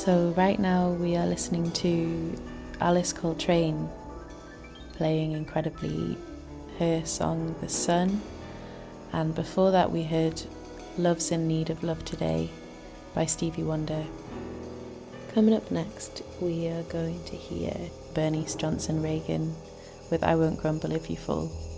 So right now we are listening to Alice Coltrane playing incredibly her song The Sun, and before that we heard Love's in Need of Love Today by Stevie Wonder. Coming up next we are going to hear Bernice Johnson Reagan with I Won't Grumble If You Fall.